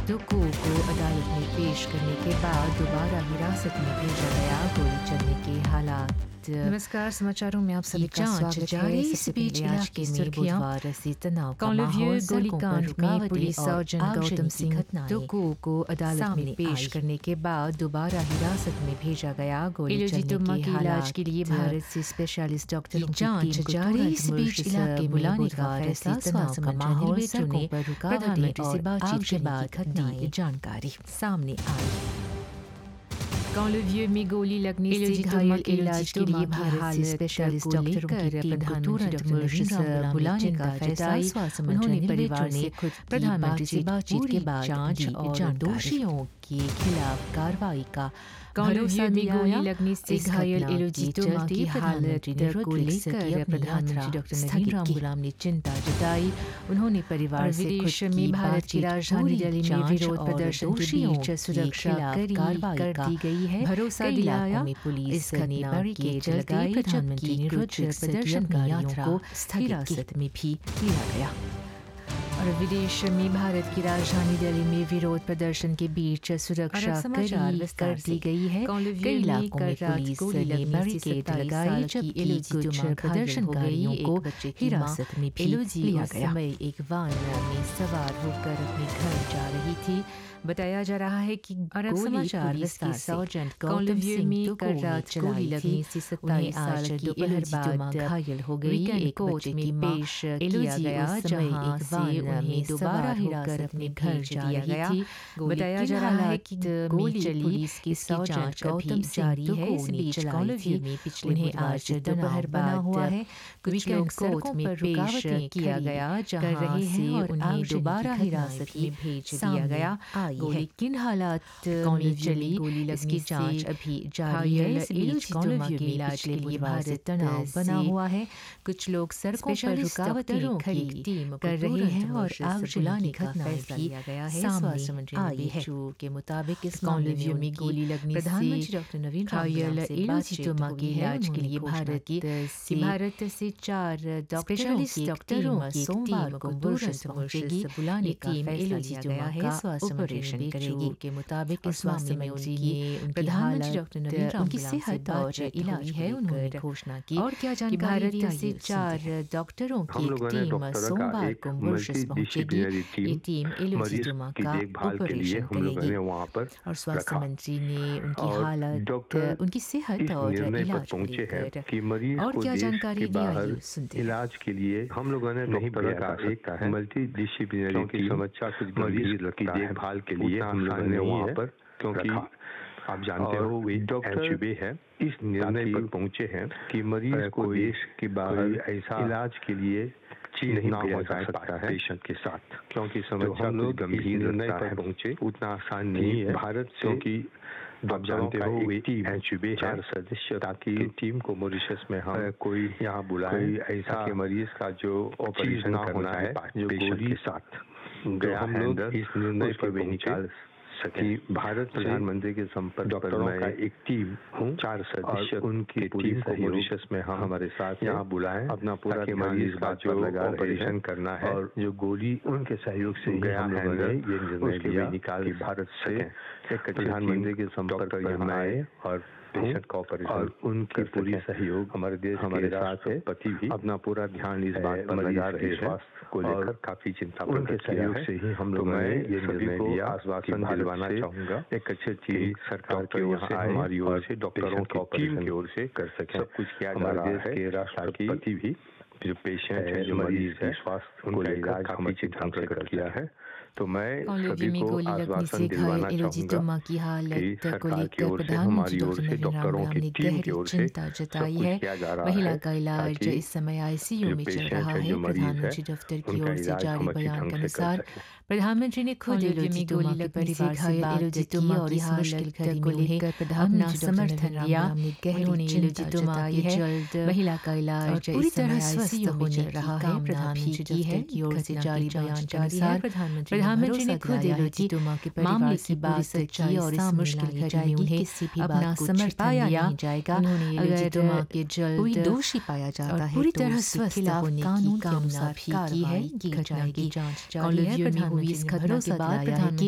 दुक्कू को अदालत में पेश करने के बाद दोबारा हिरासत में भेजा गया। गोली चलने के हालात। नमस्कार, समाचारों में आप सभी का स्वागत है। इस बीच इलाके में बुधवार से तनाव का माहौल। गोलीकांड में पुलिस सर्जन गौतम सिंह दुक्कू को अदालत में पेश करने के बाद दोबारा हिरासत में भेजा गया। गोली चलने के इलाज के लिए भारत से स्पेशलिस्ट डॉक्टरों की जांच जारी। इस बीच इलाके में बुधवार से तनाव का माहौल। सड़कों पर प्रधानमंत्री से बातचीत के बाद घटनाएं जानकारी सामने आई। कांलेव्यू में गोली लगने से घायल इलाज के लिए भारत से स्पेशलिस्ट डॉक्टरों की टीम को तुरंत मॉरिशस बुलाने का फैसला। उन्होंने परिवार से खुद प्रधानमंत्री से बातचीत के बाद जांच और दोषियों के खिलाफ कार्रवाई का भरोसा दिया। गोली लगने से घायल इलोजितो की हालत को लेकर प्रधानमंत्री डॉक्टर नवीन राम गुलाम ने चिंता जताई। उन्होंने परिवार से विदेश में भारत की राजधानी दिल्ली में विरोध प्रदर्शन के बीच सुरक्षा कार्रवाई कर दी गई है, भरोसा दिलाया। पुलिस घटना के लगाई। प्रधानमंत्री ने प्रदर्शनकारियों को हिरासत में भी लिया गया। और विदेश में भारत की राजधानी दिल्ली में विरोध प्रदर्शन के बीच सुरक्षा कर दी गई है। कई इलाकों में पुलिस ने बैरिकेड लगाए, जबकि कुछ प्रदर्शनकारियों को हिरासत में भी लिया गया। एक वान में सवार होकर अपने घर जा रही थी। बताया जा रहा है कि समाचार विस्तार सर्जन गौतम सिंह कल रात गोली लगने से 27 साल की दोपहर बाद घायल हो गई। एक बच्चे की पेश किया गया, जहां से उन्हें दोबारा हिरासत अपने घर जा रही थी। बताया जा रहा है कि गोली चली। पुलिस की जांच गौतम जारी है। इस बीच कांलेव्यू में पिछले आज दोपहर बना हुआ है। कुछ लोग कोर्ट में पेश किया गया, जहां से उन्हें दोबारा हिरासत में भेज दिया गया। गोली किन हालात में चली, गोली लगने की जांच अभी जारी है। इस बीच कांलेव्यू में इलाज के लिए भारत तनाव बना हुआ है। कुछ लोग सड़कों पर रुकावटें खड़ी कर रहे हैं और आग जलाने का फैसला लिया गया है। स्वास्थ्य मंत्री आई है के मुताबिक इस कांलेव्यू में गोली लगने से प्रधानमंत्री डॉक्टर नवीन घायल इलोजितो के इलाज के लिए भारत से 4 स्पेशलिस्ट डॉक्टरों की सोमवार को मॉरिशस पहुंचेगी। बुलाने का फैसला लिया गया है। स्वास्थ्य ऑपरेशन करेगी के मुताबिक इस मामले में प्रधानमंत्री डॉक्टर नवीन उनकी सेहत और इलाज है। उन्होंने घोषणा की और क्या जानकारी भारत से 4 डॉक्टरों की एक टीम सोमवार को मॉरिशस पहुंचेगी। ये टीम इलोजितो का ऑपरेशन करेगी और स्वास्थ्य मंत्री ने उनकी हालत, उनकी सेहत और इलाज को लेकर और क्या जानकारी दी सुनते। इलाज के लिए हम लोगों ने नहीं बताया है मल्टी डिसिप्लिनरी की समस्या कुछ गंभीर की देखभाल के लिए हम लोगों ने वहाँ पर, क्योंकि आप जानते हो वे डॉक्टर है इस निर्णय पर पहुंचे हैं कि मरीज को देश के बाहर ऐसा इलाज के लिए नहीं हो सकता है पेशेंट के साथ, क्योंकि समस्या लोग गंभीर निर्णय पर पहुंचे उतना आसान नहीं है भारत से। क्योंकि आप जानते हो वे टीम है 4 सदस्य, ताकि टीम को मॉरिशस में हम कोई यहाँ बुलाए ऐसा के मरीज का जो ऑपरेशन करना है जो गोली के साथ गया हम लोग इस निर्णय पर भी निकाल सके। भारत प्रधानमंत्री के संपर्क पर मैं एक टीम हूँ 4 सदस्य, उनकी टीम को मॉरिशस में हम हमारे साथ यहाँ बुलाएं, अपना पूरा मरीज का जो ऑपरेशन करना है और जो गोली उनके सहयोग से गया है ये निर्णय लिया निकाल भारत से एक प्रधानमंत्री के संपर्क पर हम आए और पेशेंट का ऑपरेशन और उनकी पूरी सहयोग हमारे देश हमारे साथ है। पति भी अपना पूरा ध्यान इस बात पर लगा रहे हैं, स्वास्थ्य को लेकर काफी चिंता उनके सहयोग से ही हम लोग ने ये निर्णय लिया। आश्वासन दिलवाना चाहूंगा एक अच्छी चीज सरकार के ओर से हमारी ओर से डॉक्टरों की टीम की ओर से कर सके सब कुछ किया जा रहा है। के राष्ट्रपति भी जो पेशेंट है जो मरीज है स्वास्थ्य उनका इलाज हमारी चिंता प्रकट किया है। तो मैं सभी को आश्वासन दिलवाना चाहूंगा कि सरकार की ओर से हमारी ओर से डॉक्टरों की टीम की ओर से जताई है। महिला का इलाज इस समय आईसीयू में चल रहा है। प्रधानमंत्री दफ्तर की ओर से जारी बयान के अनुसार प्रधानमंत्री ने खुद इलोजितो के परिवार से इलोजितो और इस मुश्किल घड़ी को लेकर अपना समर्थन दिया। उन्होंने इलोजितो की जल्द महिला का इलाज पूरी तरह स्वस्थ हो रहा है। प्रधानमंत्री की ओर से जारी बयान के अनुसार प्रधानमंत्री ने खुद इलोजितो के मामले की पूरी सच्चाई और इस मुश्किल घड़ी में उन्हें अपना समर्थन दिया जाएगा। अगर के जल्द कोई दोषी पाया जाता है पूरी तरह स्वस्थ होने की कामना भी की है। घटना की जांच जारी है। प्रधानमंत्री ने भरोसा दिलाया है कि